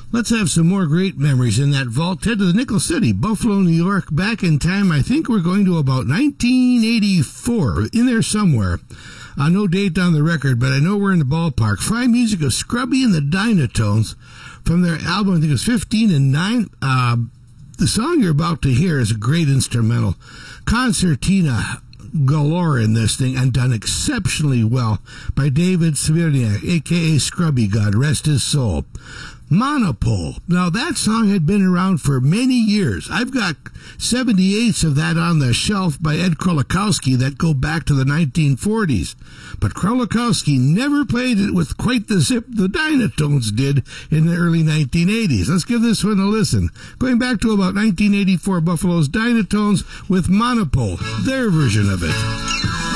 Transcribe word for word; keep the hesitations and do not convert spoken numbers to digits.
Let's have some more great memories in that vault. Head to the Nickel City, Buffalo, New York. Back in time, I think we're going to about nineteen eighty-four, in there somewhere. Uh, no date on the record, but I know we're in the ballpark. Fine music of Scrubby and the Dynatones from their album, I think it was fifteen and nine. Uh, the song you're about to hear is a great instrumental. Concertina galore in this thing, and done exceptionally well by David Svirniak, a k a. Scrubby, God rest his soul. Monopole. Now, that song had been around for many years. I've got seventy-eights of that on the shelf by Ed Krolikowski that go back to the nineteen forties. But Krolikowski never played it with quite the zip the Dynatones did in the early nineteen eighties. Let's give this one a listen. Going back to about nineteen eighty-four, Buffalo's Dynatones with Monopole, their version of it.